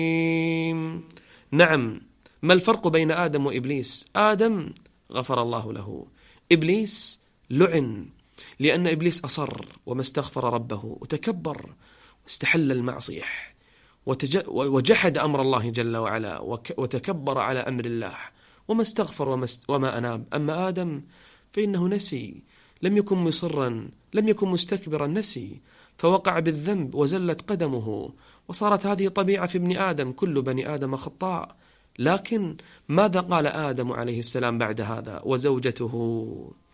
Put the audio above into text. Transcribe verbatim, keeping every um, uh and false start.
نعم، ما الفرق بين آدم وإبليس؟ آدم غفر الله له، إبليس لعن، لأن إبليس أصر وما استغفر ربه وتكبر واستحل المعصية وجحد أمر الله جل وعلا وتكبر على أمر الله وما استغفر وما أناب. أما آدم فإنه نسي، لم يكن مصرا، لم يكن مستكبرا، نسي فوقع بالذنب وزلت قدمه، وصارت هذه طبيعة في ابن آدم، كل بني آدم خطاء. لكن ماذا قال آدم عليه السلام بعد هذا وزوجته؟